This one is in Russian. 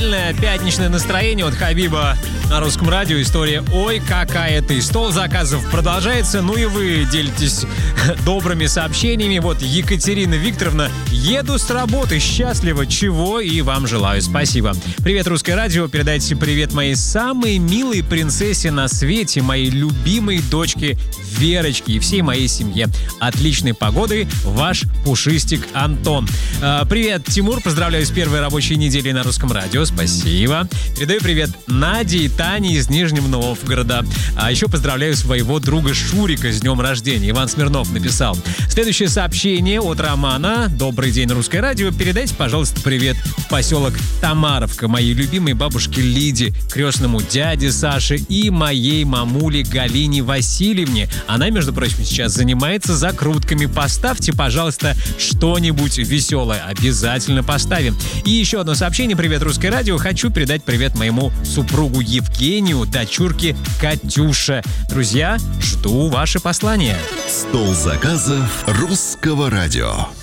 Идеальное пятничное настроение от Хабиба на Русском радио. История «Ой, какая ты». Стол заказов продолжается. Ну и вы делитесь добрыми сообщениями. Вот Екатерина Викторовна: еду с работы, счастлива, чего и вам желаю. Спасибо. Привет, Русское радио. Передайте привет моей самой милой принцессе на свете, моей любимой дочке Верочке и всей моей семье. Отличной погоды, ваш пушистик Антон. Привет, Тимур. Поздравляю с первой рабочей неделей на Русском радио. Спасибо. Передаю привет Наде и Тане из Нижнего Новгорода. А еще поздравляю своего друга Шурика с днем рождения. Иван Смирнов написал. Следующее сообщение от Романа. Добрый день, Русское радио. Передайте, пожалуйста, привет в поселок Тамаровка моей любимой бабушке Лиде, крестному дяде Саше и моей мамуле Галине Васильевне. Она, между прочим, сейчас занимается закрутками. Поставьте, пожалуйста, что-нибудь веселое. Обязательно поставим. И еще одно сообщение. Привет, Русское радио. Хочу передать привет моему супругу Евгению, дочурке Катюше. Друзья, жду ваши послания. Стол заказов Русского радио.